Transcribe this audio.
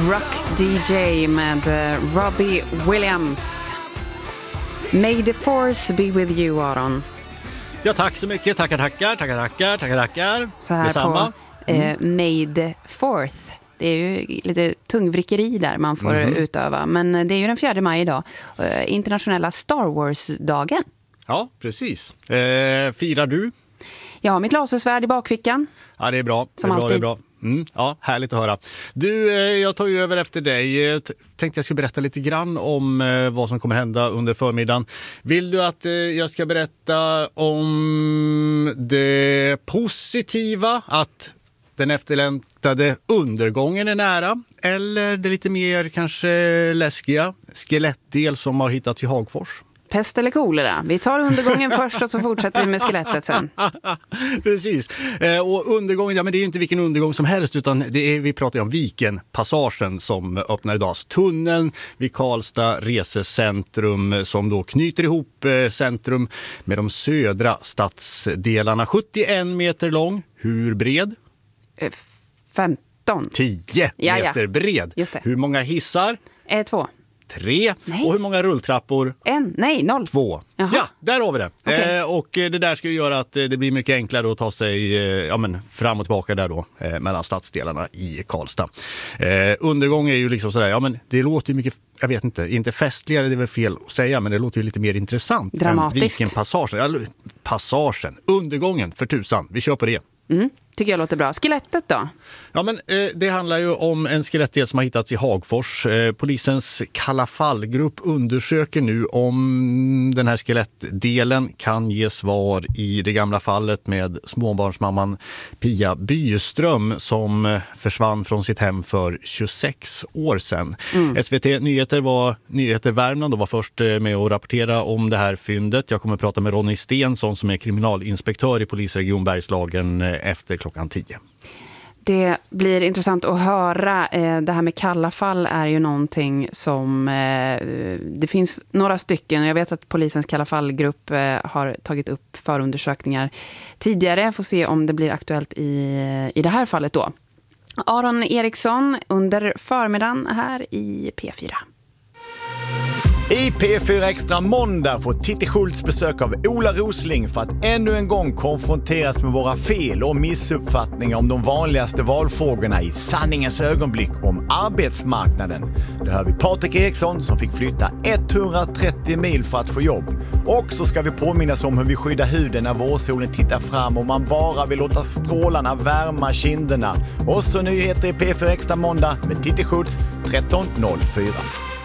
Rock DJ med Robbie Williams. May the force be with you, Aron. Ja, tack så mycket. Tackar. Så här detsamma. På May the 4th. Det är ju lite tungvrickeri där man får utöva. Men det är ju den 4 maj idag. Internationella Star Wars-dagen. Ja, precis. Firar du? Jag har mitt lasersvärd i bakfickan. Ja, det är bra. Som alltid. Det är bra. Ja, härligt att höra. Du, jag tar ju över efter dig. Tänkte jag skulle berätta lite grann om vad som kommer hända under förmiddagen. Vill du att jag ska berätta om det positiva, att den efterlängtade undergången är nära, eller det lite mer kanske läskiga skelettdel som har hittats i Hagfors? Pest eller kolera. Vi tar undergången först och så fortsätter vi med skelettet sen. Precis. Och undergången, ja, men det är ju inte vilken undergång som helst, utan vi pratar ju om Vikenpassagen som öppnar idag. Så tunneln vid Karlstad resecentrum som då knyter ihop centrum med de södra stadsdelarna. 71 meter lång. Hur bred? 15. 10 meter bred. Just det. Hur många hissar? 2. 3. Nej. Och hur många rulltrappor? 0. 2. Jaha. Ja, där har vi det. Okay. Och det där ska ju göra att det blir mycket enklare att ta sig fram och tillbaka där då mellan stadsdelarna i Karlstad. Undergång är ju liksom sådär, ja men det låter ju mycket, jag vet inte festligare, det är väl fel att säga, men det låter ju lite mer intressant. Dramatiskt. Passagen, undergången, för tusan, vi kör på det. Tycker jag låter bra. Skelettet då? Ja, men det handlar ju om en skelettdel som har hittats i Hagfors. Polisens Kalla fall-grupp undersöker nu om den här skelettdelen kan ge svar i det gamla fallet med småbarnsmamman Pia Byström som försvann från sitt hem för 26 år sedan. SVT Nyheter Värmland var först med att rapportera om det här fyndet. Jag kommer att prata med Ronny Stensson som är kriminalinspektör i polisregion Bergslagen efter klockan 10. Det blir intressant att höra. Det här med kalla fall är ju någonting som det finns några stycken. Jag vet att polisens kalla fallgrupp har tagit upp förundersökningar tidigare. Får se om det blir aktuellt i det här fallet då. Aron Eriksson under förmiddagen här i P4. I P4 Extra måndag får Titti Schultz besök av Ola Rosling för att ännu en gång konfronteras med våra fel och missuppfattningar om de vanligaste valfrågorna i sanningens ögonblick om arbetsmarknaden. Det hör vi Patrik Eriksson som fick flytta 130 mil för att få jobb. Och så ska vi påminnas om hur vi skyddar huden när vårsolen tittar fram och man bara vill låta strålarna värma kinderna. Och så nyheter i P4 Extra måndag med Titti Schultz 13.04.